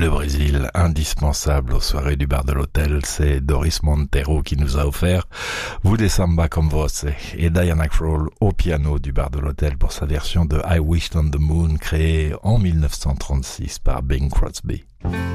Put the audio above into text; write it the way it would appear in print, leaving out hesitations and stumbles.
Le Brésil, indispensable aux soirées du bar de l'hôtel, c'est Doris Montero qui nous a offert Vous des samba comme voce et Diana Krall au piano du bar de l'hôtel pour sa version de I Wished on the Moon créée en 1936 par Bing Crosby.